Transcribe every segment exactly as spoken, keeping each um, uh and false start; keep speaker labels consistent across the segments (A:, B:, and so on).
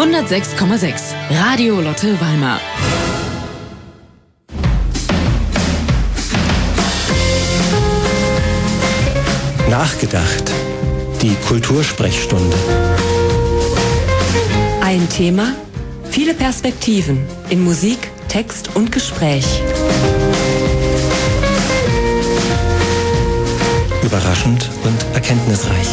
A: hundertsechs Komma sechs Radio Lotte Weimar.
B: Nachgedacht. Die Kultursprechstunde.
C: Ein Thema, viele Perspektiven in Musik, Text und Gespräch.
B: Überraschend und erkenntnisreich.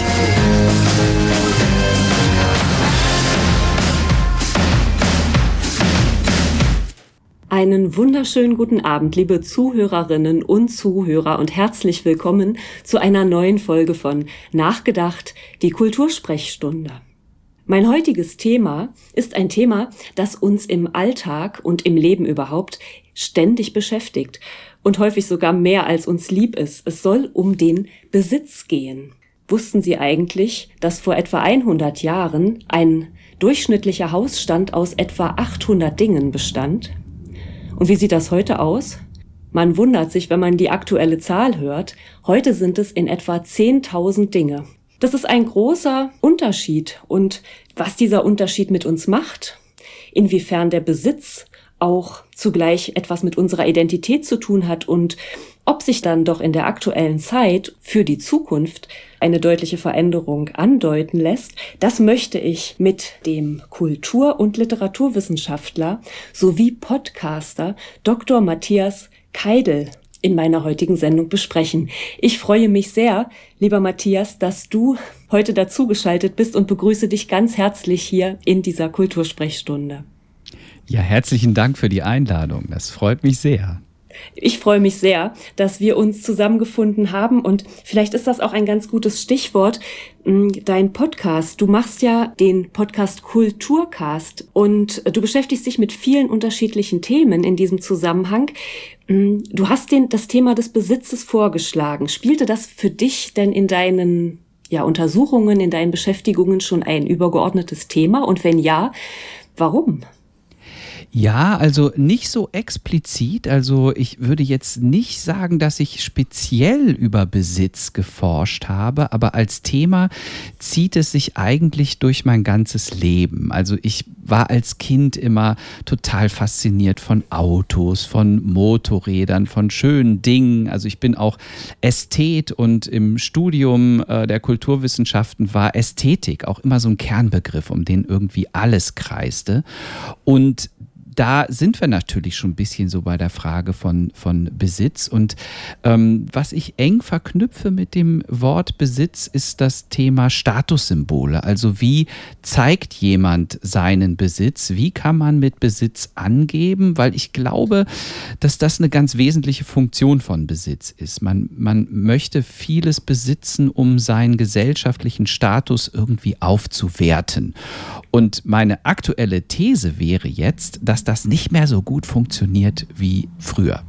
D: Einen wunderschönen guten Abend, liebe Zuhörerinnen und Zuhörer, und herzlich willkommen zu einer neuen Folge von Nachgedacht, die Kultursprechstunde. Mein heutiges Thema ist ein Thema, das uns im Alltag und im Leben überhaupt ständig beschäftigt und häufig sogar mehr als uns lieb ist. Es soll um den Besitz gehen. Wussten Sie eigentlich, dass vor etwa hundert Jahren ein durchschnittlicher Hausstand aus etwa achthundert Dingen bestand? Und wie sieht das heute aus? Man wundert sich, wenn man die aktuelle Zahl hört. Heute sind es in etwa zehntausend Dinge. Das ist ein großer Unterschied. Und was dieser Unterschied mit uns macht, inwiefern der Besitz auch zugleich etwas mit unserer Identität zu tun hat und ob sich dann doch in der aktuellen Zeit für die Zukunft eine deutliche Veränderung andeuten lässt, das möchte ich mit dem Kultur- und Literaturwissenschaftler sowie Podcaster Doktor Matthias Keidel in meiner heutigen Sendung besprechen. Ich freue mich sehr, lieber Matthias, dass du heute dazugeschaltet bist und begrüße dich ganz herzlich hier in dieser Kultursprechstunde.
E: Ja, herzlichen Dank für die Einladung. Das freut mich sehr.
D: Ich freue mich sehr, dass wir uns zusammengefunden haben, und vielleicht ist das auch ein ganz gutes Stichwort, dein Podcast. Du machst ja den Podcast Kulturcast und du beschäftigst dich mit vielen unterschiedlichen Themen in diesem Zusammenhang. Du hast den, das Thema des Besitzes vorgeschlagen. Spielte das für dich denn in deinen ja, Untersuchungen, in deinen Beschäftigungen schon ein übergeordnetes Thema? Und wenn ja, warum?
E: Ja, also nicht so explizit. Also ich würde jetzt nicht sagen, dass ich speziell über Besitz geforscht habe, aber als Thema zieht es sich eigentlich durch mein ganzes Leben. Also ich war als Kind immer total fasziniert von Autos, von Motorrädern, von schönen Dingen. Also ich bin auch Ästhet, und im Studium äh, der Kulturwissenschaften war Ästhetik auch immer so ein Kernbegriff, um den irgendwie alles kreiste. Und da sind wir natürlich schon ein bisschen so bei der Frage von, von Besitz. Und ähm, was ich eng verknüpfe mit dem Wort Besitz, ist das Thema Statussymbole. Also wie zeigt jemand seinen Besitz? Wie kann man mit Besitz angeben? Weil ich glaube, dass das eine ganz wesentliche Funktion von Besitz ist. Man, man möchte vieles besitzen, um seinen gesellschaftlichen Status irgendwie aufzuwerten. Und meine aktuelle These wäre jetzt, dass das nicht mehr so gut funktioniert wie früher.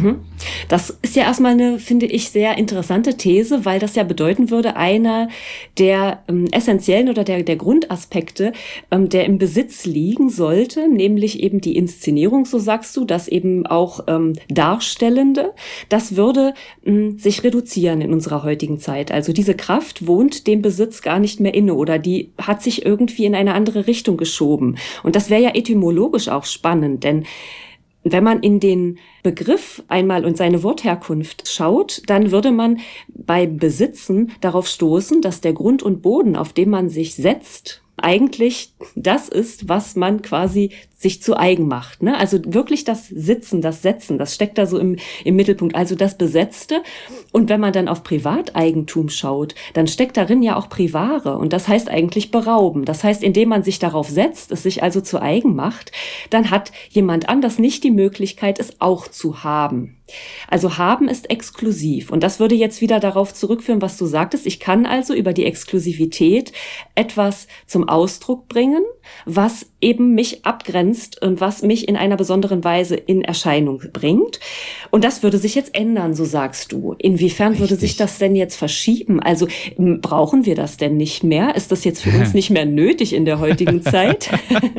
D: Das ist ja erstmal eine, finde ich, sehr interessante These, weil das ja bedeuten würde, einer der ähm, essentiellen oder der, der Grundaspekte, ähm, der im Besitz liegen sollte, nämlich eben die Inszenierung, so sagst du, das eben auch ähm, Darstellende, das würde ähm, sich reduzieren in unserer heutigen Zeit. Also diese Kraft wohnt dem Besitz gar nicht mehr inne oder die hat sich irgendwie in eine andere Richtung geschoben. Und das wäre ja etymologisch auch spannend, denn wenn man in den Begriff einmal und seine Wortherkunft schaut, dann würde man bei Besitzen darauf stoßen, dass der Grund und Boden, auf dem man sich setzt, eigentlich das ist, was man quasi sich zu eigen macht, ne? Also wirklich das Sitzen, das Setzen, das steckt da so im, im Mittelpunkt, also das Besetzte. Und wenn man dann auf Privateigentum schaut, dann steckt darin ja auch Privare, und das heißt eigentlich berauben. Das heißt, indem man sich darauf setzt, es sich also zu eigen macht, dann hat jemand anders nicht die Möglichkeit, es auch zu haben. Also haben ist exklusiv, und das würde jetzt wieder darauf zurückführen, was du sagtest. Ich kann also über die Exklusivität etwas zum Ausdruck bringen, was eben mich abgrenzt und was mich in einer besonderen Weise in Erscheinung bringt. Und das würde sich jetzt ändern, so sagst du. Inwiefern Richtig. Würde sich das denn jetzt verschieben? Also brauchen wir das denn nicht mehr? Ist das jetzt für uns nicht mehr nötig in der heutigen Zeit?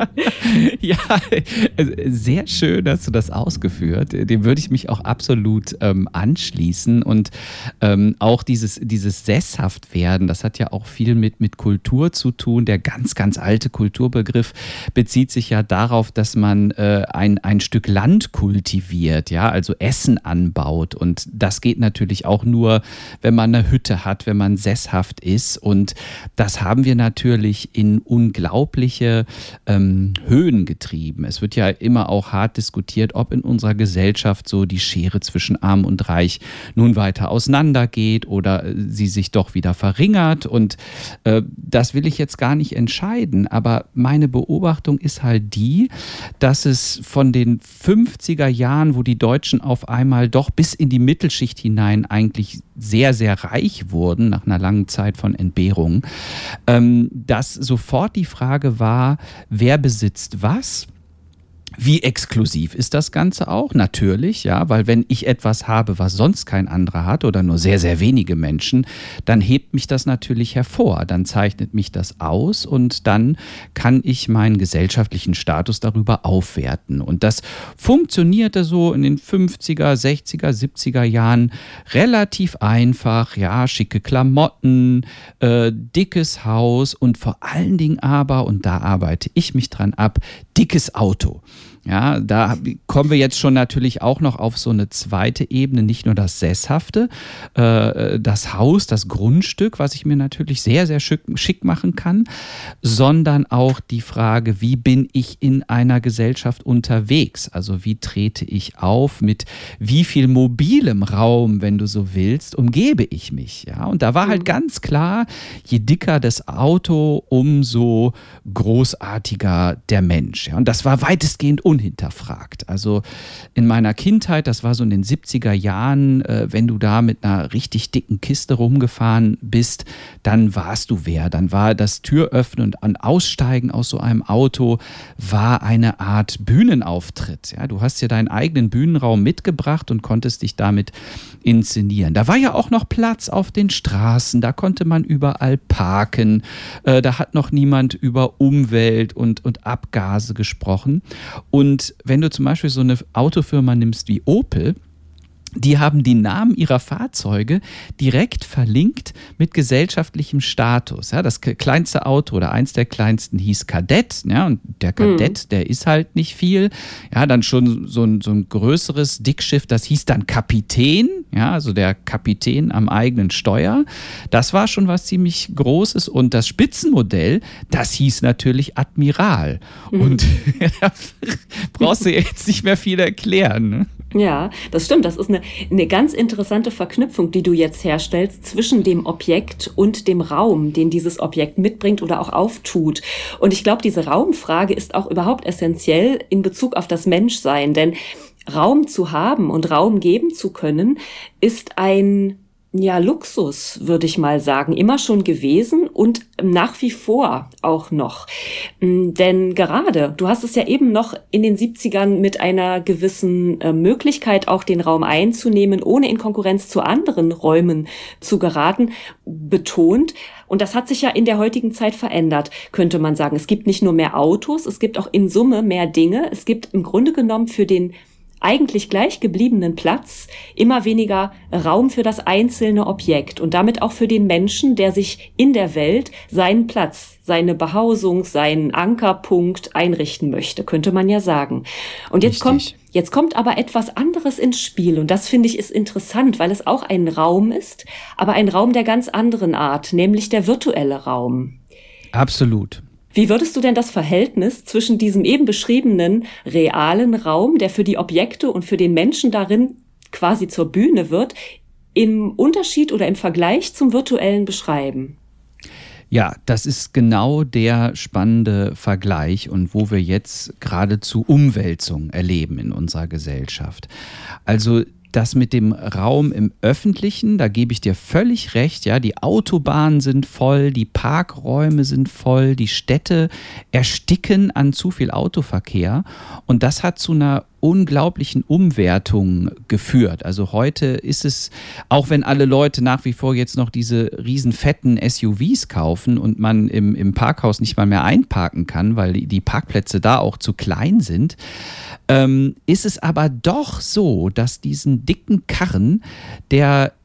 E: Ja, sehr schön hast du das ausgeführt. Dem würde ich mich auch absolut ähm, anschließen. Und ähm, auch dieses, dieses Sesshaftwerden, das hat ja auch viel mit, mit Kultur zu tun. Der ganz, ganz alte Kulturbegriff Fachbegriff bezieht sich ja darauf, dass man äh, ein, ein Stück Land kultiviert, ja, also Essen anbaut. Und das geht natürlich auch nur, wenn man eine Hütte hat, wenn man sesshaft ist. Und das haben wir natürlich in unglaubliche ähm, Höhen getrieben. Es wird ja immer auch hart diskutiert, ob in unserer Gesellschaft so die Schere zwischen Arm und Reich nun weiter auseinandergeht oder sie sich doch wieder verringert. Und äh, das will ich jetzt gar nicht entscheiden. Aber meine Beobachtung ist halt die, dass es von den fünfziger Jahren, wo die Deutschen auf einmal doch bis in die Mittelschicht hinein eigentlich sehr, sehr reich wurden, nach einer langen Zeit von Entbehrung, ähm, dass sofort die Frage war, wer besitzt was? Wie exklusiv ist das Ganze auch? Natürlich, ja, weil wenn ich etwas habe, was sonst kein anderer hat oder nur sehr, sehr wenige Menschen, dann hebt mich das natürlich hervor, dann zeichnet mich das aus und dann kann ich meinen gesellschaftlichen Status darüber aufwerten. Und das funktionierte so in den fünfziger, sechziger, siebziger Jahren relativ einfach, ja, schicke Klamotten, äh, dickes Haus und vor allen Dingen aber, und da arbeite ich mich dran ab, dickes Auto. Ja, da kommen wir jetzt schon natürlich auch noch auf so eine zweite Ebene, nicht nur das Sesshafte, äh, das Haus, das Grundstück, was ich mir natürlich sehr, sehr schick, schick machen kann, sondern auch die Frage, wie bin ich in einer Gesellschaft unterwegs? Also wie trete ich auf, mit wie viel mobilem Raum, wenn du so willst, umgebe ich mich? Ja, und da war halt ganz klar, je dicker das Auto, umso großartiger der Mensch. Ja, und das war weitestgehend unhinterfragt. Also in meiner Kindheit, das war so in den siebziger Jahren, äh, wenn du da mit einer richtig dicken Kiste rumgefahren bist, dann warst du wer. Dann war das Türöffnen und Aussteigen aus so einem Auto war eine Art Bühnenauftritt. Ja, du hast dir deinen eigenen Bühnenraum mitgebracht und konntest dich damit inszenieren. Da war ja auch noch Platz auf den Straßen, da konnte man überall parken, äh, da hat noch niemand über Umwelt und, und Abgase gesprochen. Und wenn du zum Beispiel so eine Autofirma nimmst wie Opel, die haben die Namen ihrer Fahrzeuge direkt verlinkt mit gesellschaftlichem Status. Ja, das kleinste Auto oder eins der kleinsten hieß Kadett. Ja, und der Kadett, mhm. der ist halt nicht viel. Ja, dann schon so ein, so ein größeres Dickschiff, das hieß dann Kapitän. Ja, also der Kapitän am eigenen Steuer. Das war schon was ziemlich Großes. Und das Spitzenmodell, das hieß natürlich Admiral. Mhm. Und da brauchst du jetzt nicht mehr viel erklären, ne?
D: Ja, das stimmt. Das ist eine, eine ganz interessante Verknüpfung, die du jetzt herstellst zwischen dem Objekt und dem Raum, den dieses Objekt mitbringt oder auch auftut. Und ich glaube, diese Raumfrage ist auch überhaupt essentiell in Bezug auf das Menschsein. Denn Raum zu haben und Raum geben zu können, ist ein ja, Luxus, würde ich mal sagen, immer schon gewesen und nach wie vor auch noch. Denn gerade, du hast es ja eben noch in den siebzigern mit einer gewissen äh, Möglichkeit, auch den Raum einzunehmen, ohne in Konkurrenz zu anderen Räumen zu geraten, betont. Und das hat sich ja in der heutigen Zeit verändert, könnte man sagen. Es gibt nicht nur mehr Autos, es gibt auch in Summe mehr Dinge. Es gibt im Grunde genommen für den eigentlich gleich gebliebenen Platz immer weniger Raum für das einzelne Objekt und damit auch für den Menschen, der sich in der Welt seinen Platz, seine Behausung, seinen Ankerpunkt einrichten möchte, könnte man ja sagen. Und jetzt kommt, jetzt kommt aber etwas anderes ins Spiel und das finde ich ist interessant, weil es auch ein Raum ist, aber ein Raum der ganz anderen Art, nämlich der virtuelle Raum.
E: Absolut.
D: Wie würdest du denn das Verhältnis zwischen diesem eben beschriebenen realen Raum, der für die Objekte und für den Menschen darin quasi zur Bühne wird, im Unterschied oder im Vergleich zum virtuellen beschreiben?
E: Ja, das ist genau der spannende Vergleich und wo wir jetzt geradezu Umwälzung erleben in unserer Gesellschaft. Also das mit dem Raum im Öffentlichen, da gebe ich dir völlig recht, ja, die Autobahnen sind voll, die Parkräume sind voll, die Städte ersticken an zu viel Autoverkehr und das hat zu einer unglaublichen Umwertung geführt. Also heute ist es, auch wenn alle Leute nach wie vor jetzt noch diese riesen fetten S U Vs kaufen und man im, im Parkhaus nicht mal mehr einparken kann, weil die, die Parkplätze da auch zu klein sind, ähm, ist es aber doch so, dass diesen dicken Karren der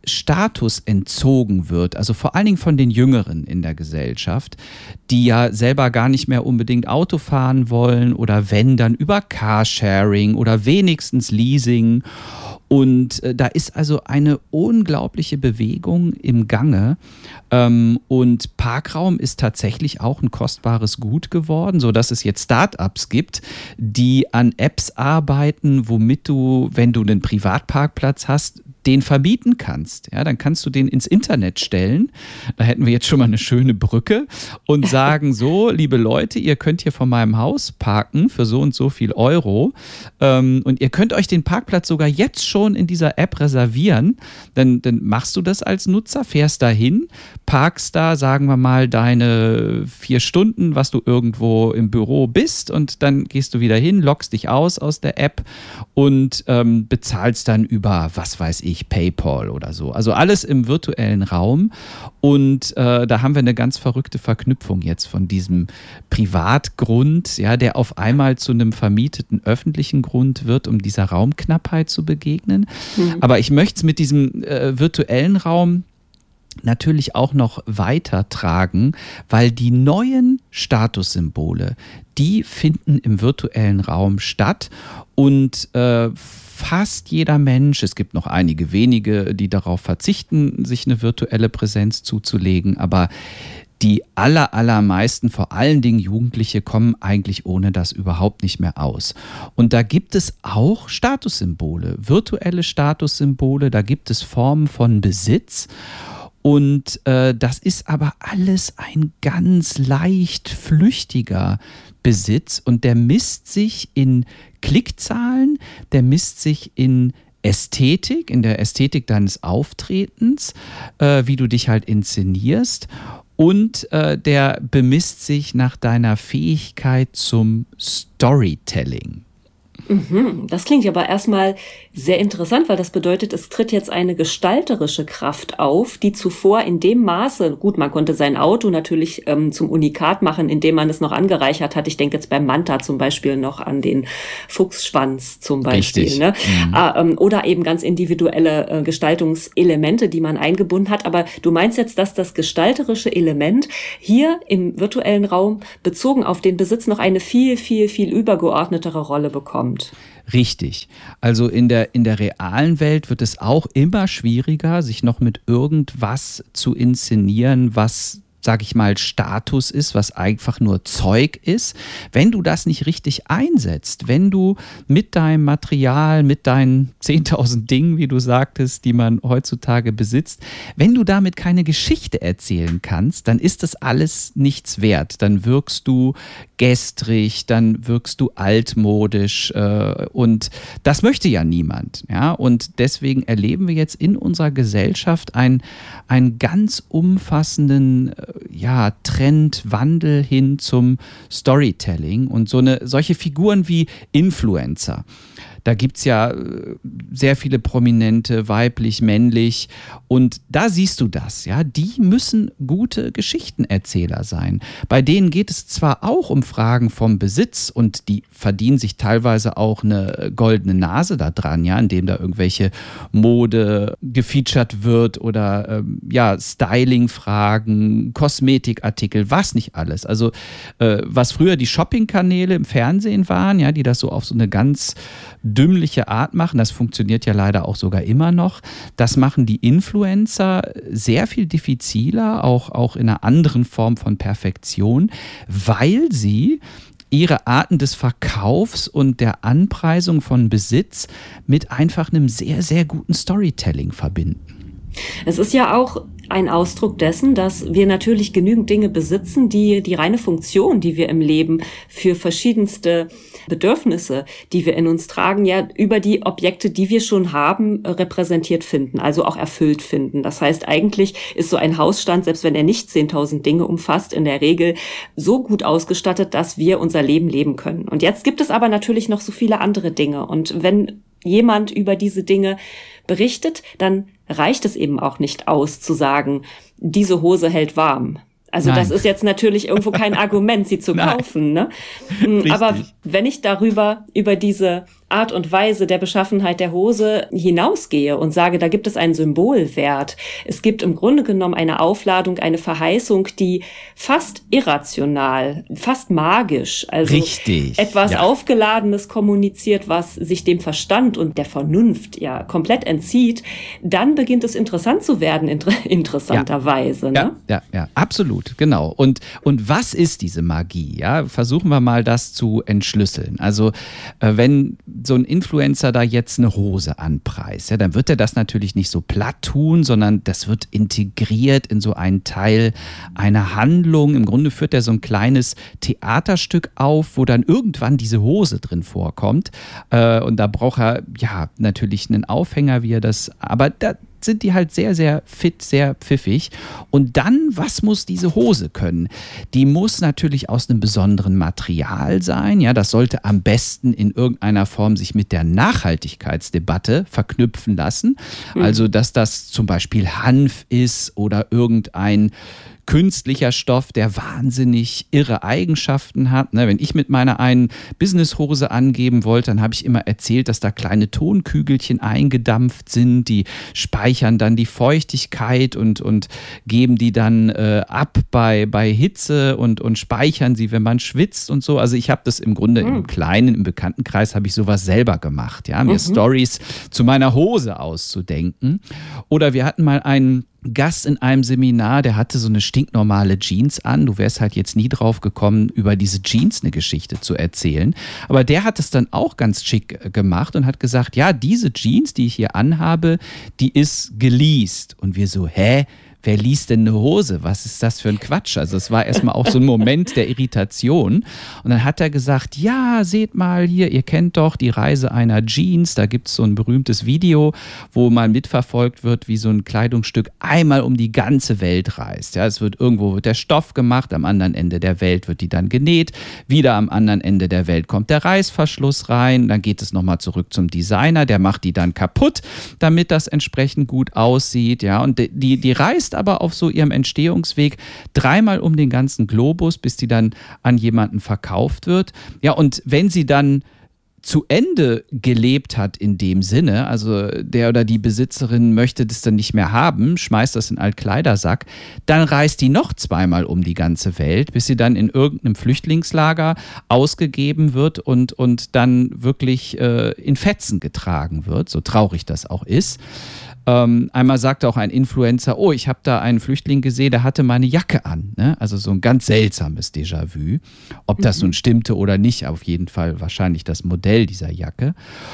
E: Status entzogen wird, also vor allen Dingen von den Jüngeren in der Gesellschaft, die ja selber gar nicht mehr unbedingt Auto fahren wollen oder wenn, dann über Carsharing oder wenigstens Leasing. Und äh, da ist also eine unglaubliche Bewegung im Gange. Ähm, und Parkraum ist tatsächlich auch ein kostbares Gut geworden, sodass es jetzt Start-ups gibt, die an Apps arbeiten, womit du, wenn du einen Privatparkplatz hast, den verbieten kannst. Ja, dann kannst du den ins Internet stellen. Da hätten wir jetzt schon mal eine schöne Brücke und sagen so, liebe Leute, ihr könnt hier vor meinem Haus parken für so und so viel Euro ähm, und ihr könnt euch den Parkplatz sogar jetzt schon in dieser App reservieren. Dann, dann machst du das als Nutzer, fährst da hin, parkst da, sagen wir mal, deine vier Stunden, was du irgendwo im Büro bist und dann gehst du wieder hin, loggst dich aus aus der App und ähm, bezahlst dann über, was weiß ich, PayPal oder so. Also alles im virtuellen Raum und äh, da haben wir eine ganz verrückte Verknüpfung jetzt von diesem Privatgrund, ja, der auf einmal zu einem vermieteten öffentlichen Grund wird, um dieser Raumknappheit zu begegnen. Mhm. Aber ich möchte es mit diesem äh, virtuellen Raum natürlich auch noch weitertragen, weil die neuen Statussymbole, die finden im virtuellen Raum statt und äh, fast jeder Mensch, es gibt noch einige wenige, die darauf verzichten, sich eine virtuelle Präsenz zuzulegen, aber die aller, allermeisten, vor allen Dingen Jugendliche, kommen eigentlich ohne das überhaupt nicht mehr aus. Und da gibt es auch Statussymbole, virtuelle Statussymbole, da gibt es Formen von Besitz. Und äh, das ist aber alles ein ganz leicht flüchtiger Besitz und der misst sich in Klickzahlen, der misst sich in Ästhetik, in der Ästhetik deines Auftretens, äh, wie du dich halt inszenierst und äh, der bemisst sich nach deiner Fähigkeit zum Storytelling.
D: Mhm, das klingt ja aber erstmal sehr interessant, weil das bedeutet, es tritt jetzt eine gestalterische Kraft auf, die zuvor in dem Maße, gut, man konnte sein Auto natürlich ähm, zum Unikat machen, indem man es noch angereichert hat. Ich denke jetzt beim Manta zum Beispiel noch an den Fuchsschwanz zum Beispiel.
E: Richtig.
D: Ne?
E: Mhm.
D: Ah, ähm, oder eben ganz individuelle äh, Gestaltungselemente, die man eingebunden hat. Aber du meinst jetzt, dass das gestalterische Element hier im virtuellen Raum bezogen auf den Besitz noch eine viel, viel, viel übergeordnetere Rolle bekommt.
E: Richtig. Also in der, in der realen Welt wird es auch immer schwieriger, sich noch mit irgendwas zu inszenieren, was, sag ich mal, Status ist, was einfach nur Zeug ist. Wenn du das nicht richtig einsetzt, wenn du mit deinem Material, mit deinen zehntausend Dingen, wie du sagtest, die man heutzutage besitzt, wenn du damit keine Geschichte erzählen kannst, dann ist das alles nichts wert. Dann wirkst du gestrig, dann wirkst du altmodisch äh, und das möchte ja niemand. Ja? Und deswegen erleben wir jetzt in unserer Gesellschaft einen, einen ganz umfassenden äh, ja, Trendwandel hin zum Storytelling und so eine, solche Figuren wie Influencer. Da gibt es ja sehr viele Prominente, weiblich, männlich. Und da siehst du das, ja. Die müssen gute Geschichtenerzähler sein. Bei denen geht es zwar auch um Fragen vom Besitz und die verdienen sich teilweise auch eine goldene Nase da dran, ja, indem da irgendwelche Mode gefeatured wird oder ähm, ja, Styling-Fragen, Kosmetikartikel, was nicht alles. Also äh, was früher die Shopping-Kanäle im Fernsehen waren, ja, die das so auf so eine ganz dümmliche Art machen, das funktioniert ja leider auch sogar immer noch. Das machen die Influencer sehr viel diffiziler, auch, auch in einer anderen Form von Perfektion, weil sie ihre Arten des Verkaufs und der Anpreisung von Besitz mit einfach einem sehr, sehr guten Storytelling verbinden.
D: Es ist ja auch ein Ausdruck dessen, dass wir natürlich genügend Dinge besitzen, die die reine Funktion, die wir im Leben für verschiedenste Bedürfnisse, die wir in uns tragen, ja über die Objekte, die wir schon haben, repräsentiert finden, also auch erfüllt finden. Das heißt, eigentlich ist so ein Hausstand, selbst wenn er nicht zehntausend Dinge umfasst, in der Regel so gut ausgestattet, dass wir unser Leben leben können. Und jetzt gibt es aber natürlich noch so viele andere Dinge. Und wenn jemand über diese Dinge berichtet, dann reicht es eben auch nicht aus, zu sagen, diese Hose hält warm. Also Nein. Das ist jetzt natürlich irgendwo kein Argument, sie zu kaufen. Ne? Aber wenn ich darüber, über diese Art und Weise der Beschaffenheit der Hose hinausgehe und sage, da gibt es einen Symbolwert. Es gibt im Grunde genommen eine Aufladung, eine Verheißung, die fast irrational, fast magisch, also
E: Richtig,
D: etwas
E: ja.
D: Aufgeladenes kommuniziert, was sich dem Verstand und der Vernunft ja komplett entzieht, dann beginnt es interessant zu werden, inter- interessanterweise.
E: Ja,
D: ne?
E: ja, ja, ja, absolut, genau. Und, und was ist diese Magie? Ja, versuchen wir mal das zu entschlüsseln. Also äh, wenn so ein Influencer da jetzt eine Hose anpreist, ja, dann wird er das natürlich nicht so platt tun, sondern das wird integriert in so einen Teil einer Handlung. Im Grunde führt er so ein kleines Theaterstück auf, wo dann irgendwann diese Hose drin vorkommt. Äh, und da braucht er ja natürlich einen Aufhänger, wie er das, aber da sind die halt sehr, sehr fit, sehr pfiffig. Und dann, was muss diese Hose können? Die muss natürlich aus einem besonderen Material sein. Ja, das sollte am besten in irgendeiner Form sich mit der Nachhaltigkeitsdebatte verknüpfen lassen. Mhm. Also, dass das zum Beispiel Hanf ist oder irgendein künstlicher Stoff, der wahnsinnig irre Eigenschaften hat. Ne, wenn ich mit meiner einen Businesshose angeben wollte, dann habe ich immer erzählt, dass da kleine Tonkügelchen eingedampft sind, die speichern dann die Feuchtigkeit und, und geben die dann äh, ab bei, bei Hitze und, und speichern sie, wenn man schwitzt und so. Also ich habe das im Grunde mhm. im Kleinen, im Bekanntenkreis habe ich sowas selber gemacht, ja, mir mhm. Stories zu meiner Hose auszudenken. Oder wir hatten mal einen Gast in einem Seminar, der hatte so eine stinknormale Jeans an. Du wärst halt jetzt nie drauf gekommen, über diese Jeans eine Geschichte zu erzählen. Aber der hat es dann auch ganz schick gemacht und hat gesagt, ja, diese Jeans, die ich hier anhabe, die ist geleast. Und wir so, hä? Wer liest denn eine Hose? Was ist das für ein Quatsch? Also es war erstmal auch so ein Moment der Irritation. Und dann hat er gesagt, ja, seht mal hier, ihr kennt doch die Reise einer Jeans. Da gibt es so ein berühmtes Video, wo mal mitverfolgt wird, wie so ein Kleidungsstück einmal um die ganze Welt reist. Ja, es wird irgendwo wird der Stoff gemacht, am anderen Ende der Welt wird die dann genäht. Wieder am anderen Ende der Welt kommt der Reißverschluss rein. Dann geht es nochmal zurück zum Designer, der macht die dann kaputt, damit das entsprechend gut aussieht. Ja, und die, die reist aber auf so ihrem Entstehungsweg dreimal um den ganzen Globus, bis die dann an jemanden verkauft wird. Ja, und wenn sie dann zu Ende gelebt hat in dem Sinne, also der oder die Besitzerin möchte das dann nicht mehr haben, schmeißt das in einen Altkleidersack, dann reist die noch zweimal um die ganze Welt, bis sie dann in irgendeinem Flüchtlingslager ausgegeben wird und, und dann wirklich äh, in Fetzen getragen wird, so traurig das auch ist. Ähm, einmal sagte auch ein Influencer, oh, ich habe da einen Flüchtling gesehen, der hatte meine Jacke an. Ne? Also so ein ganz seltsames Déjà-vu. Ob das nun stimmte oder nicht, auf jeden Fall wahrscheinlich das Modell dieser Jacke.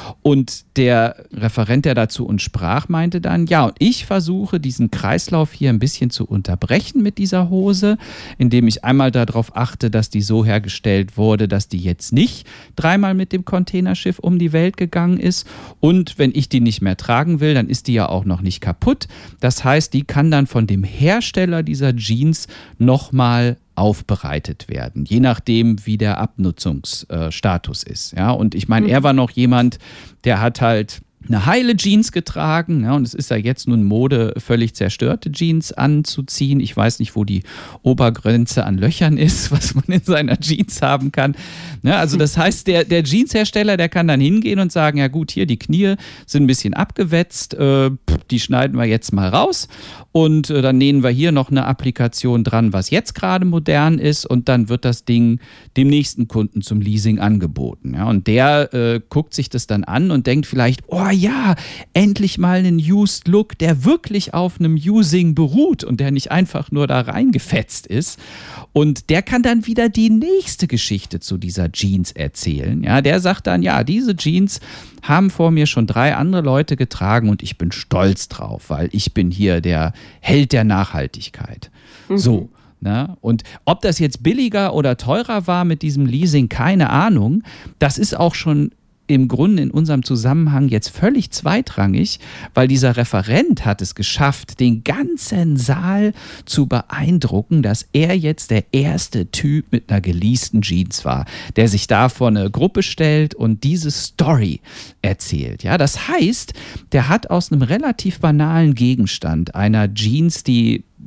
E: Und der Referent, der dazu uns sprach, meinte dann, ja, und ich versuche diesen Kreislauf hier ein bisschen zu unterbrechen mit dieser Hose, indem ich einmal darauf achte, dass die so hergestellt wurde, dass die jetzt nicht dreimal mit dem Containerschiff um die Welt gegangen ist. Und wenn ich die nicht mehr tragen will, dann ist die ja auch noch nicht kaputt. Das heißt, die kann dann von dem Hersteller dieser Jeans nochmal aufbereitet werden, je nachdem, wie der Abnutzungsstatus ist. Ja, und ich meine, er war noch jemand, der hat halt eine heile Jeans getragen, ja, und es ist ja jetzt nun Mode, völlig zerstörte Jeans anzuziehen. Ich weiß nicht, wo die Obergrenze an Löchern ist, was man in seiner Jeans haben kann. Ja, also das heißt, der, der Jeanshersteller, der kann dann hingehen und sagen, ja gut, hier die Knie sind ein bisschen abgewetzt, äh, die schneiden wir jetzt mal raus und äh, dann nähen wir hier noch eine Applikation dran, was jetzt gerade modern ist, und dann wird das Ding dem nächsten Kunden zum Leasing angeboten. Ja, und der äh, guckt sich das dann an und denkt vielleicht, oh ja, endlich mal einen Used Look, der wirklich auf einem Using beruht und der nicht einfach nur da reingefetzt ist. Und der kann dann wieder die nächste Geschichte zu dieser Jeans erzählen. Ja, der sagt dann, ja, diese Jeans haben vor mir schon drei andere Leute getragen und ich bin stolz drauf, weil ich bin hier der Held der Nachhaltigkeit. Mhm. So. Na, und ob das jetzt billiger oder teurer war mit diesem Leasing, keine Ahnung. Das ist auch schon im Grunde in unserem Zusammenhang jetzt völlig zweitrangig, weil dieser Referent hat es geschafft, den ganzen Saal zu beeindrucken, dass er jetzt der erste Typ mit einer geleasten Jeans war, der sich da vor eine Gruppe stellt und diese Story erzählt. Ja, das heißt, der hat aus einem relativ banalen Gegenstand, einer Jeans, die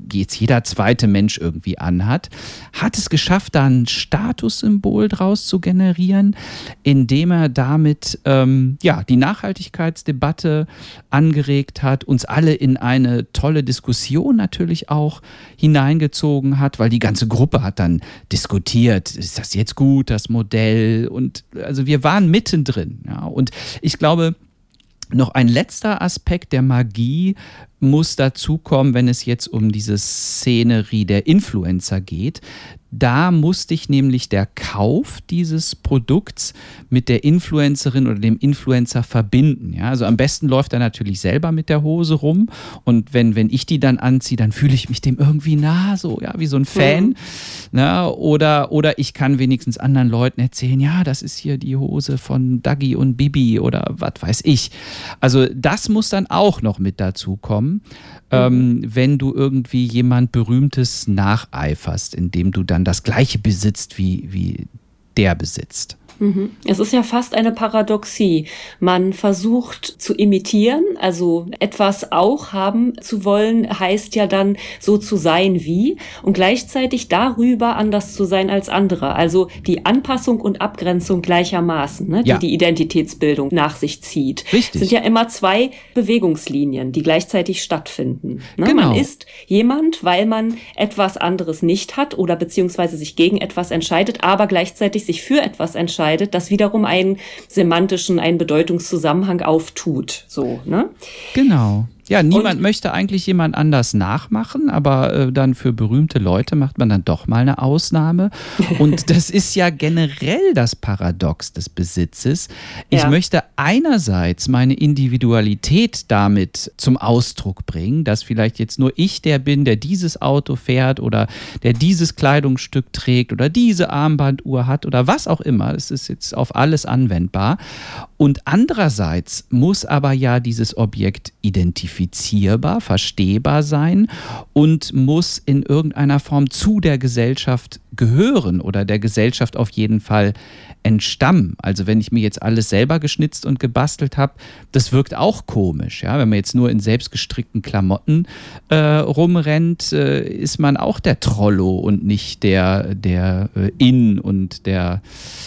E: jetzt jeder zweite Mensch irgendwie anhat, hat es geschafft, da ein Statussymbol draus zu generieren, indem er damit ähm, ja, die Nachhaltigkeitsdebatte angeregt hat, uns alle in eine tolle Diskussion natürlich auch hineingezogen hat, weil die ganze Gruppe hat dann diskutiert, ist das jetzt gut, das Modell? Und also wir waren mittendrin. Ja. Und ich glaube, noch ein letzter Aspekt der Magie muss dazukommen, wenn es jetzt um diese Szenerie der Influencer geht. Da musste ich nämlich der Kauf dieses Produkts mit der Influencerin oder dem Influencer verbinden. Ja, also am besten läuft er natürlich selber mit der Hose rum und wenn, wenn ich die dann anziehe, dann fühle ich mich dem irgendwie nah, so ja, wie so ein Fan. Mhm. Na, oder, oder ich kann wenigstens anderen Leuten erzählen, ja, das ist hier die Hose von Dagi und Bibi oder was weiß ich. Also das muss dann auch noch mit dazu kommen. Mhm. Ähm, wenn du irgendwie jemand Berühmtes nacheiferst, indem du dann das Gleiche besitzt, wie, wie der besitzt.
D: Es ist ja fast eine Paradoxie. Man versucht zu imitieren, also etwas auch haben zu wollen, heißt ja dann so zu sein wie und gleichzeitig darüber anders zu sein als andere. Also die Anpassung und Abgrenzung gleichermaßen, ne, die ja. die Identitätsbildung nach sich zieht.
E: Richtig.
D: Es sind ja immer zwei Bewegungslinien, die gleichzeitig stattfinden. Ne?
E: Genau.
D: Man ist jemand, weil man etwas anderes nicht hat oder beziehungsweise sich gegen etwas entscheidet, aber gleichzeitig sich für etwas entscheidet, das wiederum einen semantischen, einen Bedeutungszusammenhang auftut. So, ne?
E: Genau. Ja, niemand
D: Und,
E: möchte eigentlich jemand anders nachmachen, aber äh, dann für berühmte Leute macht man dann doch mal eine Ausnahme. Und das ist ja generell das Paradox des Besitzes. Ich ja. möchte einerseits meine Individualität damit zum Ausdruck bringen, dass vielleicht jetzt nur ich der bin, der dieses Auto fährt oder der dieses Kleidungsstück trägt oder diese Armbanduhr hat oder was auch immer. Es ist jetzt auf alles anwendbar. Und andererseits muss aber ja dieses Objekt identifizierbar, verstehbar sein und muss in irgendeiner Form zu der Gesellschaft gehören oder der Gesellschaft auf jeden Fall entstammen. Also wenn ich mir jetzt alles selber geschnitzt und gebastelt habe, das wirkt auch komisch. Ja? Wenn man jetzt nur in selbstgestrickten Klamotten äh, rumrennt, äh, ist man auch der Trollo und nicht der, der äh, In und der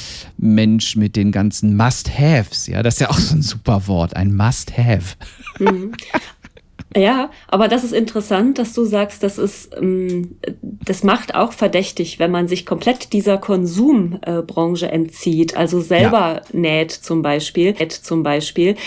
E: Mensch mit den ganzen Must-Haves. Ja, das ist ja auch so ein super Wort, ein Must-Have.
D: Mhm. Ja, aber das ist interessant, dass du sagst, das ist, ähm, das macht auch verdächtig, wenn man sich komplett dieser Konsumbranche äh, entzieht, also selber ja. näht zum Beispiel, näht zum Beispiel,